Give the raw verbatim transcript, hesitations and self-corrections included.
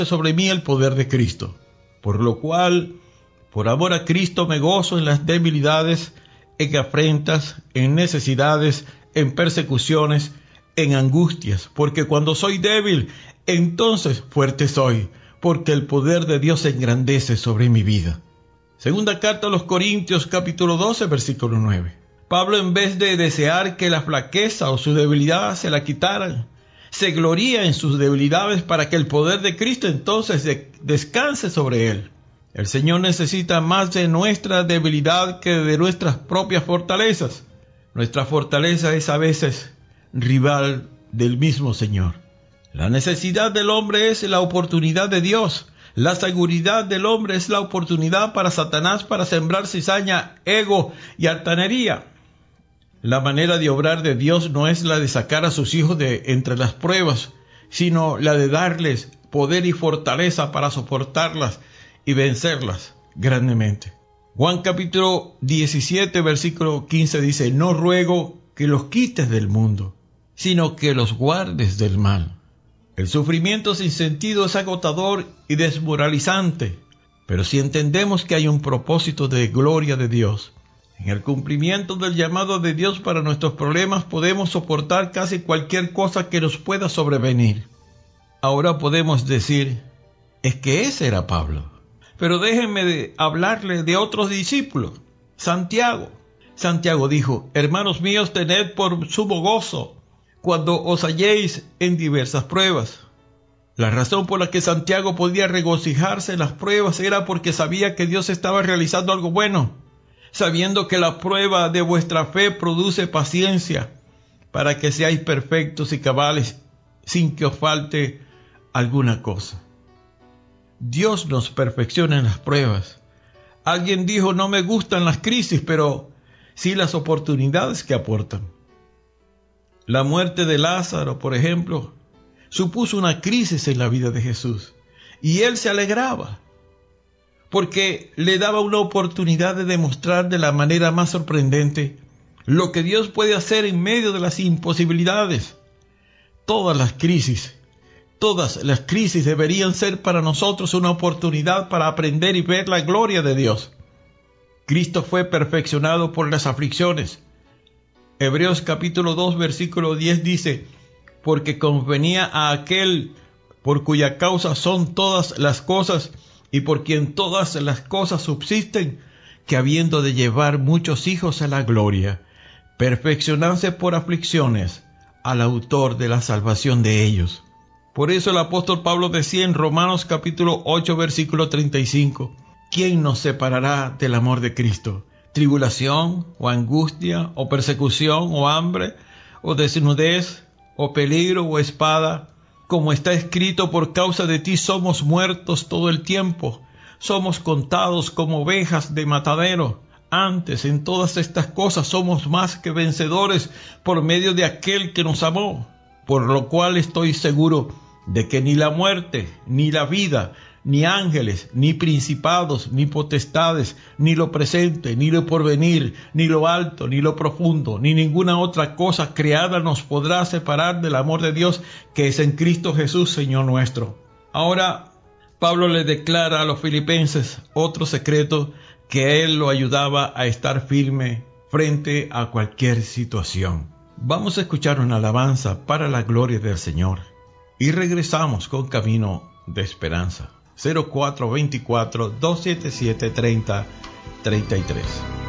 sobre mí el poder de Cristo, por lo cual, por amor a Cristo, me gozo en las debilidades, en afrentas, en necesidades, en persecuciones, en angustias, porque cuando soy débil, entonces fuerte soy, porque el poder de Dios se engrandece sobre mi vida. Segunda carta a los Corintios, capítulo doce, versículo nueve. Pablo, en vez de desear que la flaqueza o su debilidad se la quitaran, se gloría en sus debilidades para que el poder de Cristo entonces de- descanse sobre él. El Señor necesita más de nuestra debilidad que de nuestras propias fortalezas. Nuestra fortaleza es a veces rival del mismo Señor. La necesidad del hombre es la oportunidad de Dios. La seguridad del hombre es la oportunidad para Satanás para sembrar cizaña, ego y altanería. La manera de obrar de Dios no es la de sacar a sus hijos de entre las pruebas, sino la de darles poder y fortaleza para soportarlas y vencerlas grandemente. Juan capítulo diecisiete, versículo quince dice: no ruego que los quites del mundo, sino que los guardes del mal. El sufrimiento sin sentido es agotador y desmoralizante, pero si entendemos que hay un propósito de gloria de Dios, en el cumplimiento del llamado de Dios para nuestros problemas podemos soportar casi cualquier cosa que nos pueda sobrevenir. Ahora podemos decir, es que ese era Pablo. Pero déjenme de hablarle de otros discípulos. Santiago. Santiago dijo: hermanos míos, tened por sumo gozo cuando os halléis en diversas pruebas. La razón por la que Santiago podía regocijarse en las pruebas era porque sabía que Dios estaba realizando algo bueno, sabiendo que la prueba de vuestra fe produce paciencia, para que seáis perfectos y cabales, sin que os falte alguna cosa. Dios nos perfecciona en las pruebas. Alguien dijo: no me gustan las crisis, pero sí las oportunidades que aportan. La muerte de Lázaro, por ejemplo, supuso una crisis en la vida de Jesús, y él se alegraba, porque le daba una oportunidad de demostrar de la manera más sorprendente lo que Dios puede hacer en medio de las imposibilidades. Todas las crisis, todas las crisis deberían ser para nosotros una oportunidad para aprender y ver la gloria de Dios. Cristo fue perfeccionado por las aflicciones. Hebreos capítulo dos, versículo diez dice: porque convenía a aquel por cuya causa son todas las cosas y por quien todas las cosas subsisten, que habiendo de llevar muchos hijos a la gloria, perfeccionarse por aflicciones al autor de la salvación de ellos. Por eso el apóstol Pablo decía en Romanos capítulo ocho, versículo treinta y cinco: ¿quién nos separará del amor de Cristo? ¿Tribulación, o angustia, o persecución, o hambre, o desnudez, o peligro, o espada? Como está escrito: por causa de ti somos muertos todo el tiempo, somos contados como ovejas de matadero. Antes, en todas estas cosas somos más que vencedores por medio de aquel que nos amó. Por lo cual estoy seguro de que ni la muerte, ni la vida, ni ángeles, ni principados, ni potestades, ni lo presente, ni lo porvenir, ni lo alto, ni lo profundo, ni ninguna otra cosa creada nos podrá separar del amor de Dios que es en Cristo Jesús, Señor nuestro. Ahora, Pablo le declara a los filipenses otro secreto que a él lo ayudaba a estar firme frente a cualquier situación. Vamos a escuchar una alabanza para la gloria del Señor y regresamos con Camino de Esperanza. cero cuatro dos cuatro, dos siete siete, tres cero tres tres.